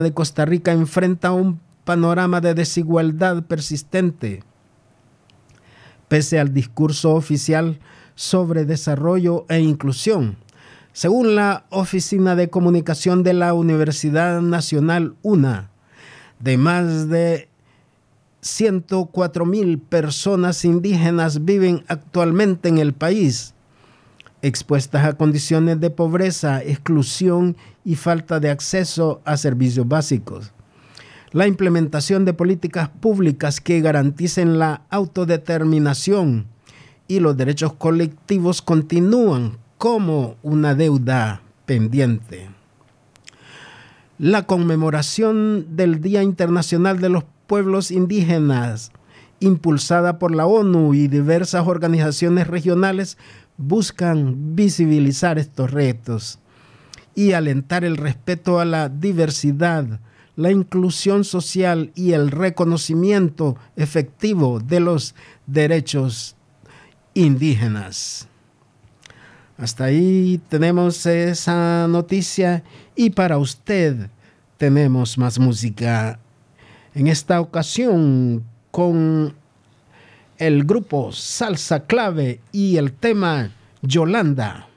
de Costa Rica enfrenta un panorama de desigualdad persistente. Pese al discurso oficial sobre desarrollo e inclusión, según la Oficina de Comunicación de la Universidad Nacional UNA, de más de 104,000 personas indígenas viven actualmente en el país, expuestas a condiciones de pobreza, exclusión y falta de acceso a servicios básicos. La implementación de políticas públicas que garanticen la autodeterminación y los derechos colectivos continúan como una deuda pendiente. La conmemoración del Día Internacional de los Pueblos Indígenas, impulsada por la ONU y diversas organizaciones regionales, buscan visibilizar estos retos y alentar el respeto a la diversidad, la inclusión social y el reconocimiento efectivo de los derechos indígenas. Hasta ahí tenemos esa noticia y para usted tenemos más música. En esta ocasión con el grupo Salsa Clave y el tema Yolanda.